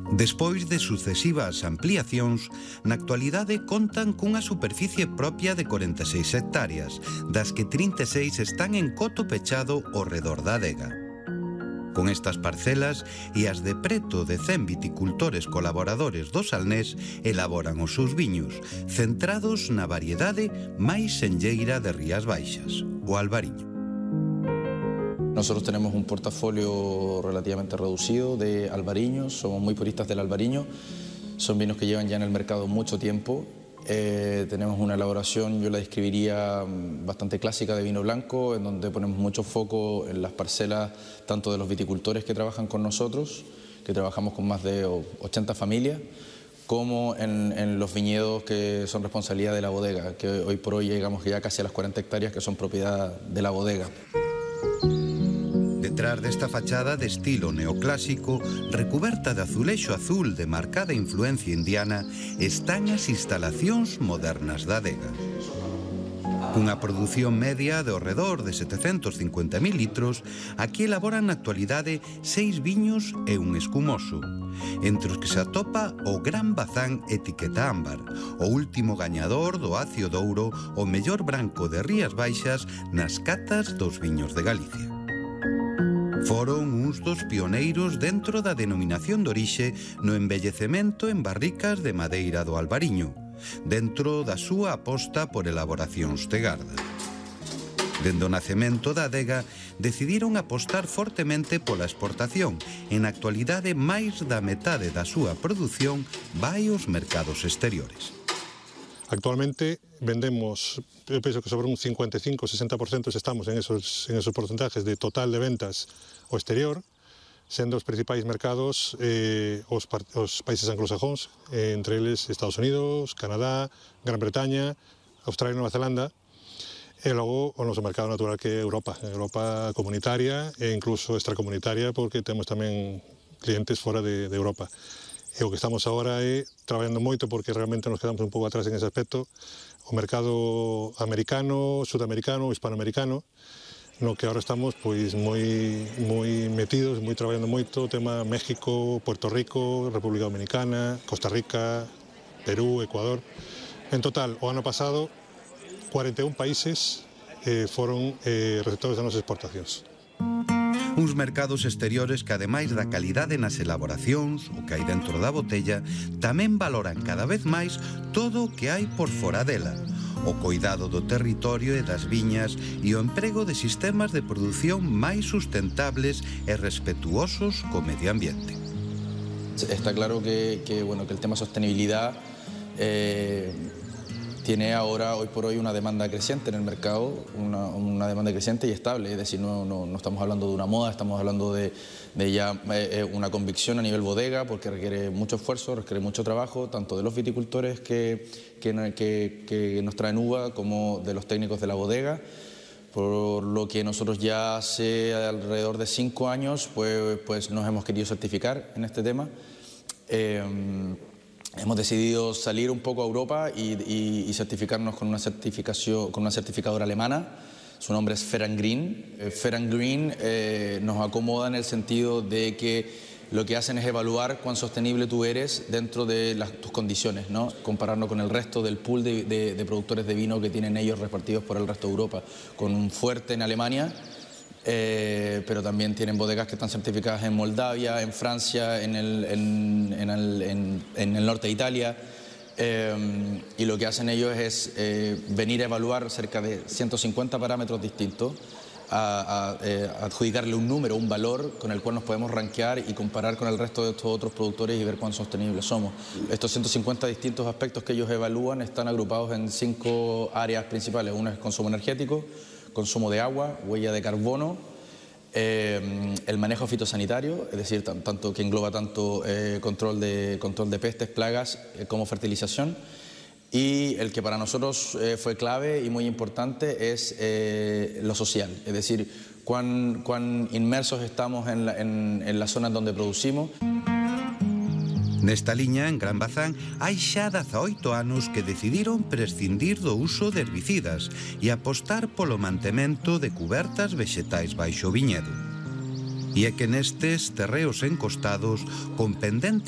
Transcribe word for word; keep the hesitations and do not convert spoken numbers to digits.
Despois de sucesivas ampliacións, na actualidade contan cunha superficie propia de corenta e seis hectáreas, das que trinta e seis están en coto pechado ao redor da adega. Con estas parcelas e as de preto de cen viticultores colaboradores do Salnés elaboran os seus viños, centrados na variedade máis senlleira de Rías Baixas, o albariño. Nosotros tenemos un portafolio relativamente reducido de albariños, somos muy puristas del albariño, son vinos que llevan ya en el mercado mucho tiempo. Eh, tenemos una elaboración, yo la describiría bastante clásica de vino blanco, en donde ponemos mucho foco en las parcelas tanto de los viticultores que trabajan con nosotros, que trabajamos con más de ochenta familias, como en, en los viñedos que son responsabilidad de la bodega, que hoy por hoy llegamos ya casi a las cuarenta hectáreas que son propiedad de la bodega. Detrás desta fachada de estilo neoclásico, recuberta de azulexo azul de marcada influencia indiana, están as instalacións modernas da adega. Cunha produción media de ao redor de setecentos cincuenta mil litros, aquí elaboran na actualidade seis viños e un escumoso, entre os que se atopa o Gran Bazán etiqueta ámbar, o último gañador do Acio de Ouro, o mellor branco de Rías Baixas nas catas dos viños de Galicia. Foron uns dos pioneiros dentro da denominación de orixe no envellecemento en barricas de madeira do albariño, dentro da súa aposta por elaboracións de garda. Dende o nacemento da adega, decidiron apostar fortemente pola exportación. En a actualidade, máis da metade da súa produción vai aos mercados exteriores. Actualmente vendemos, eu penso que sobre un cincuenta e cinco a sesenta por ciento estamos en esos, en esos porcentajes de total de ventas ao exterior, sendo os principais mercados eh, os, os países anglosajóns, eh, entre eles Estados Unidos, Canadá, Gran Bretaña, Australia e Nova Zelanda, e logo o noso mercado natural que é Europa, Europa comunitaria e incluso extracomunitaria, porque temos tamén clientes fora de, de Europa. E o que estamos agora é traballando moito, porque realmente nos quedamos un pouco atrás en ese aspecto, o mercado americano, sudamericano, hispanoamericano, no que agora estamos pois moi moi metidos, moi traballando moito, o tema México, Puerto Rico, República Dominicana, Costa Rica, Perú, Ecuador. En total, o ano pasado, cuarenta e un países eh, foron eh, receptores das nosas exportacións. Uns mercados exteriores que, ademais da calidade nas elaboracións, o que hai dentro da botella, tamén valoran cada vez máis todo o que hai por fora dela, o coidado do territorio e das viñas e o emprego de sistemas de produción máis sustentables e respetuosos co medio ambiente. Está claro que, que, bueno, que el tema sostenibilidad eh, tiene ahora, hoy por hoy, una demanda creciente en el mercado, una, una demanda creciente y estable, es decir, no, no, no estamos hablando de una moda, estamos hablando de, de ya eh, una convicción a nivel bodega, porque requiere mucho esfuerzo, requiere mucho trabajo, tanto de los viticultores que, que, que, que nos traen uva, como de los técnicos de la bodega, por lo que nosotros ya hace alrededor de cinco años pues, pues nos hemos querido certificar en este tema. Eh, Hemos decidido salir un poco a Europa y, y, y certificarnos con una, certificación, con una certificadora alemana. Su nombre es Fair and Green. Eh, Fair and Green eh, nos acomoda en el sentido de que lo que hacen es evaluar cuán sostenible tú eres dentro de las, tus condiciones, ¿no? Compararlo con el resto del pool de, de, de productores de vino que tienen ellos repartidos por el resto de Europa, con un fuerte en Alemania. Eh, pero también tienen bodegas que están certificadas en Moldavia, en Francia, en el, en, en el, en, en el norte de Italia, eh, y lo que hacen ellos es eh, venir a evaluar cerca de ciento cincuenta parámetros distintos, a, a eh, adjudicarle un número, un valor con el cual nos podemos rankear y comparar con el resto de estos otros productores y ver cuán sostenibles somos. Estos ciento cincuenta distintos aspectos que ellos evalúan están agrupados en cinco áreas principales. Uno es consumo energético, consumo de agua, huella de carbono, eh, el manejo fitosanitario, es decir, tanto, que engloba tanto eh, control, de, control de pestes, plagas eh, como fertilización, y el que para nosotros eh, fue clave y muy importante es eh, lo social, es decir, cuán, cuán inmersos estamos en, la, en, en las zonas donde producimos. Nesta liña, en Gran Bazán, hai xa dezaoito anos que decidiron prescindir do uso de herbicidas e apostar polo mantemento de cubertas vexetais baixo o viñedo. E é que nestes terreos encostados, con pendente